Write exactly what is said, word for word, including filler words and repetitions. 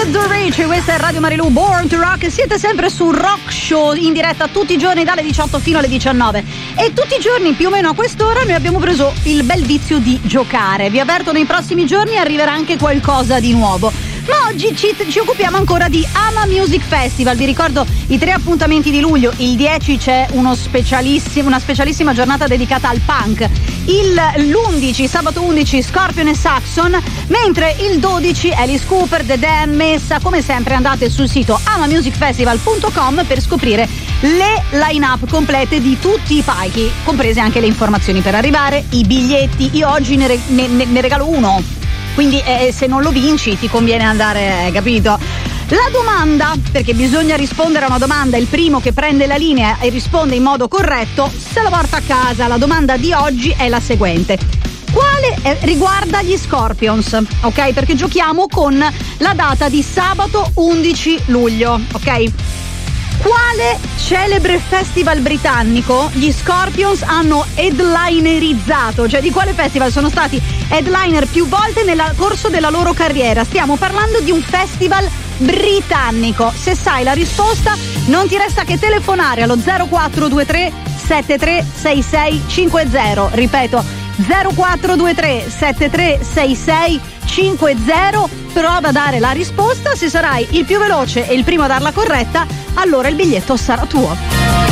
The Rich, questa è Radio Marilù, Born to Rock. Siete sempre su Rock Show in diretta tutti i giorni dalle diciotto fino alle diciannove e tutti i giorni più o meno a quest'ora noi abbiamo preso il bel vizio di giocare. Vi avverto, nei prossimi giorni arriverà anche qualcosa di nuovo. Ma oggi ci, ci occupiamo ancora di Ama Music Festival. Vi ricordo i tre appuntamenti di luglio. Il dieci c'è uno specialissimo, una specialissima giornata dedicata al punk. Il, l'undici, sabato undici, Scorpion e Saxon. Mentre il dodici Alice Cooper, The Dam, Messa. Come sempre andate sul sito ama music festival punto com per scoprire le line-up complete di tutti i palchi, comprese anche le informazioni per arrivare, i biglietti. Io oggi ne, ne, ne regalo uno. Quindi eh, se non lo vinci ti conviene andare, eh, capito? La domanda, perché bisogna rispondere a una domanda, il primo che prende la linea e risponde in modo corretto se la porta a casa. La domanda di oggi è la seguente: quale eh, riguarda gli Scorpions, ok? Perché giochiamo con la data di sabato undici luglio, ok? Quale celebre festival britannico gli Scorpions hanno headlinerizzato? Cioè di quale festival sono stati headliner più volte nel corso della loro carriera? Stiamo parlando di un festival britannico. Se sai la risposta non ti resta che telefonare allo zero quattro due tre sette tre sei sei cinque zero. Ripeto, zero quattro due tre sette tre sei sei cinque zero. Prova a dare la risposta. Se sarai il più veloce e il primo a darla corretta, allora il biglietto sarà tuo.